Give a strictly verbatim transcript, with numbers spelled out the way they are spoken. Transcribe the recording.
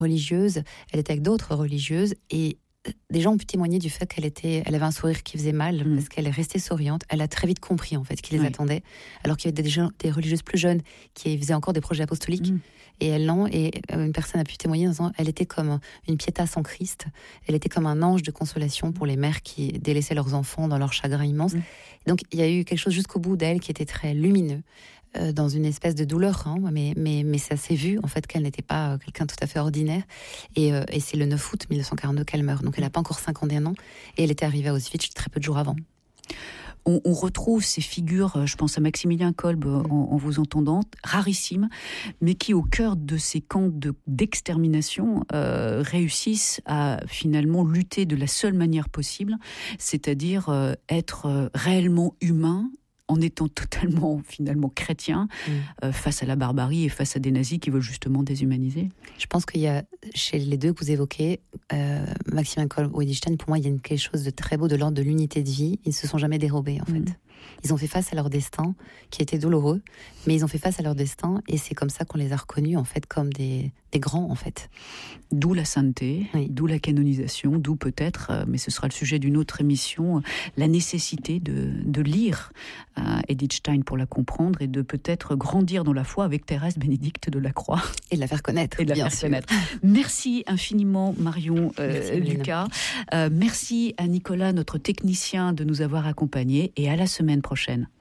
religieuse, elle était avec d'autres religieuses et des gens ont pu témoigner du fait qu'elle était, elle avait un sourire qui faisait mal mmh. parce qu'elle est restée souriante. Elle a très vite compris en fait qui les oui. attendait, alors qu'il y avait des, gens, des religieuses plus jeunes qui faisaient encore des projets apostoliques mmh. et elle non. Et une personne a pu témoigner en disant, elle était comme une pietas en Christ. Elle était comme un ange de consolation pour les mères qui délaissaient leurs enfants dans leur chagrin immense. Mmh. Donc il y a eu quelque chose jusqu'au bout d'elle qui était très lumineux. Euh, dans une espèce de douleur, hein, mais, mais, mais ça s'est vu en fait qu'elle n'était pas euh, quelqu'un tout à fait ordinaire. Et, euh, et c'est le neuf août mille neuf cent quarante-deux qu'elle meurt. Donc elle n'a pas encore cinquante et un ans et elle était arrivée à Auschwitz très peu de jours avant. On, on retrouve ces figures, je pense à Maximilien Kolbe mmh. en, en vous entendant, rarissimes, mais qui au cœur de ces camps de, d'extermination euh, réussissent à finalement lutter de la seule manière possible, c'est-à-dire euh, être euh, réellement humain, en étant totalement, finalement, chrétien, mmh. euh, face à la barbarie et face à des nazis qui veulent justement déshumaniser. Je pense qu'il y a, chez les deux que vous évoquez, euh, Maximilien Kolbe ou Edith Stein, pour moi, il y a une, quelque chose de très beau de l'ordre de l'unité de vie. Ils ne se sont jamais dérobés, en mmh. fait. Ils ont fait face à leur destin, qui était douloureux, mais ils ont fait face à leur destin, et c'est comme ça qu'on les a reconnus, en fait, comme des, des grands, en fait. D'où la sainteté, oui. d'où la canonisation, d'où peut-être, mais ce sera le sujet d'une autre émission, la nécessité de, de lire euh, Edith Stein pour la comprendre, et de peut-être grandir dans la foi avec Thérèse Bénédicte de la Croix. Et de la faire connaître, et de la bien faire sûr. connaître. Merci infiniment, Marion euh, merci, Lucas. Euh, merci à Nicolas, notre technicien, de nous avoir accompagnés, et à la semaine prochaine.